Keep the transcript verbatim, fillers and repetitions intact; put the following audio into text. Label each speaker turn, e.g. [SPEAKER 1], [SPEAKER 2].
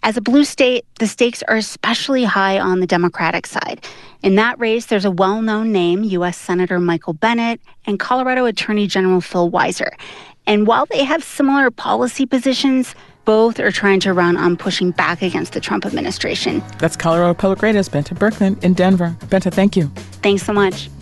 [SPEAKER 1] As a blue state, the stakes are especially high on the Democratic side. In that race, there's a well-known name, U S. Senator Michael Bennet and Colorado Attorney General Phil Weiser. And while they have similar policy positions, both are trying to run on pushing back against the Trump administration.
[SPEAKER 2] That's Colorado Public Radio's Bente Birkman in Denver. Bente, thank you.
[SPEAKER 1] Thanks so much.